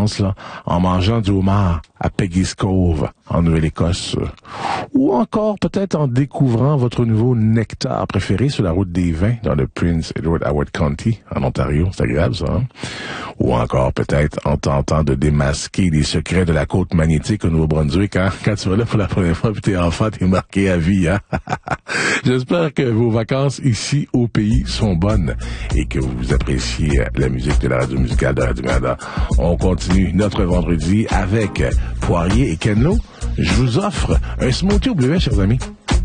vacances, là, en mangeant du homard à Peggy's Cove, en Nouvelle-Écosse. Ou encore, peut-être en découvrant votre nouveau nectar préféré sur la route des vins dans le Prince Edward Howard County, en Ontario. C'est agréable, ça, hein? Ou encore, peut-être, en tentant de démasquer les secrets de la côte magnétique au Nouveau-Brunswick, hein? Quand tu vas là pour la première fois, puis t'es enfant, t'es marqué à vie, hein? J'espère que vos vacances ici au pays sont bonnes et que vous appréciez la musique de la radio musicale de Radio-Canada. On continue notre vendredi avec Poirier et Ken Lo. Je vous offre un smoothie au bleuet, chers amis.